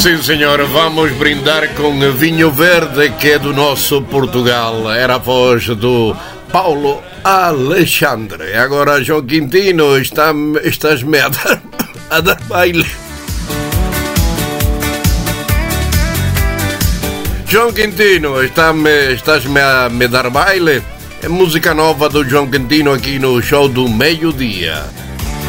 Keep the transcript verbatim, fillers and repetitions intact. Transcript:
Sim, senhor, vamos brindar com vinho verde que é do nosso Portugal. Era a voz do Paulo Alexandre. Agora, João Quintino, está, estás-me a dar, a dar baile. João Quintino, está-me, estás-me a me dar baile? É música nova do João Quintino aqui no show do meio-dia.